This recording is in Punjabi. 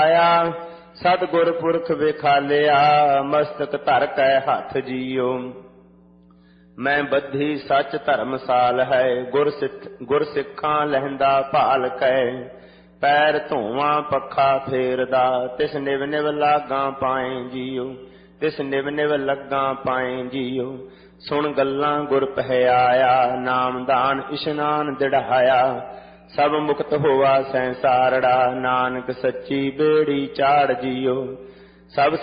ਆਇਆ ਸਤਿਗੁਰ ਪੁਰਖ ਵਿਖਾਲਿਆ ਮਸਤਕ ਧਰ ਕੈ ਹੱਥ ਜੀਓ। ਮੈਂ ਬੱਧੀ ਸੱਚ ਧਰਮਸਾਲ ਹੈ ਗੁਰ ਸਿੱਖਾਂ ਲਹਿੰਦਾ ਭਾਲ ਕੈ। ਪੈਰ ਧੋਵਾਂ ਪੱਖਾ ਫੇਰਦਾ ਤਿਸ ਨਿਵ ਨਿਵ ਲਾਗਾਂ ਪਾਏ ਜੀਓ। ਤਿਸ ਨਿਵ ਨਿਵ ਲੱਗਾ ਪਾਏ ਜੀਓ। ਸੁਣ ਗੱਲਾਂ ਗੁਰ ਪਹਿਆਇਆ ਨਾਮਦਾਨ ਇਸ਼ਨਾਨ ਦਿੜਾਇਆ। ਸਭ ਮੁਕਤ ਹੋਆ ਸੰਸਾਰੜਾ ਨਾਨਕ ਸੱਚੀ ਬੇੜੀ ਚਾੜ ਜੀਓ। ਸਭ